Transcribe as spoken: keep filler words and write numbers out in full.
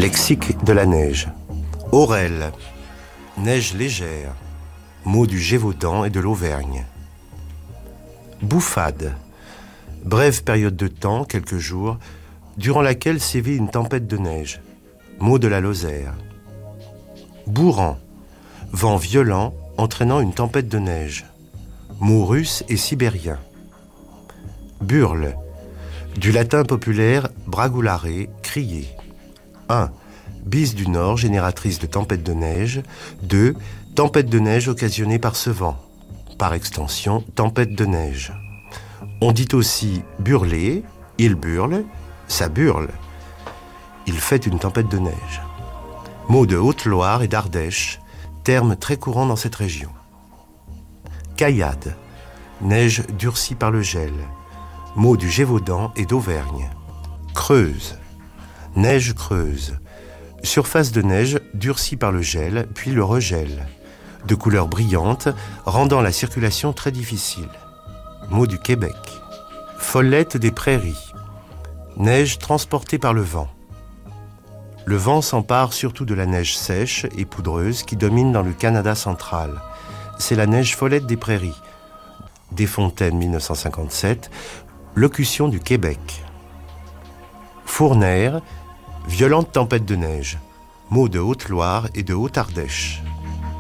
Lexique de la neige. Aurel, neige légère, mot du Gévaudan et de l'Auvergne. Bouffade, brève période de temps, quelques jours, durant laquelle sévit une tempête de neige, mot de la Lozère. Bourran, vent violent entraînant une tempête de neige, mot russe et sibérien. Burle, du latin populaire bragulare, crier. un. Bise du Nord, génératrice de tempêtes de neige. deux. Tempête de neige occasionnée par ce vent. Par extension, tempête de neige. On dit aussi burler, il burle, ça burle. Il fait une tempête de neige. Mot de Haute-Loire et d'Ardèche, terme très courant dans cette région. Caillade, neige durcie par le gel. Mot du Gévaudan et d'Auvergne. Creuse, neige creuse. Surface de neige durcie par le gel, puis le regel. De couleur brillante, rendant la circulation très difficile. Mot du Québec. Follette des prairies. Neige transportée par le vent. Le vent s'empare surtout de la neige sèche et poudreuse qui domine dans le Canada central. C'est la neige follette des prairies. Desfontaines, mille neuf cent cinquante-sept, locution du Québec. Fournaire, violente tempête de neige, mot de Haute-Loire et de Haute-Ardèche.